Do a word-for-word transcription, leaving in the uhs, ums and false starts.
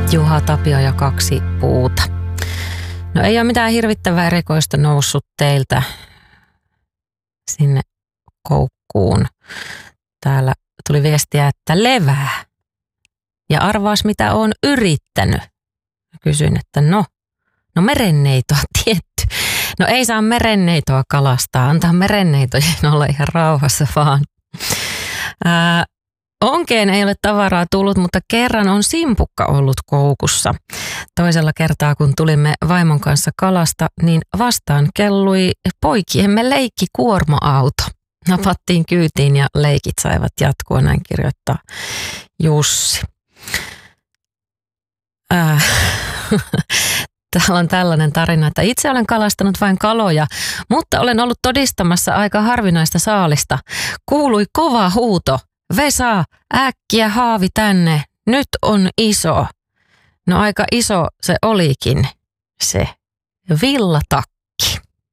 Juha Tapio ja kaksi puuta. No ei ole mitään hirvittävää erikoista noussut teiltä sinne koukkuun. Täällä tuli viestiä, että levää. Ja arvaas mitä oon yrittänyt. Kysyin, että no, no merenneitoa tietty. No ei saa merenneitoa kalastaa, antaa merenneitojen olla ihan rauhassa vaan. Ää, Onkeen ei ole tavaraa tullut, mutta kerran on simpukka ollut koukussa. Toisella kertaa, kun tulimme vaimon kanssa kalasta, niin vastaan kellui poikiemme leikkikuorma-auto. Napattiin kyytiin ja leikit saivat jatkua, näin kirjoittaa Jussi. Äh. Täällä on tällainen tarina, että itse olen kalastanut vain kaloja, mutta olen ollut todistamassa aika harvinaista saalista. Kuului kova huuto. Vesa, äkkiä haavi tänne, nyt on iso. No aika iso se olikin, se villatakka.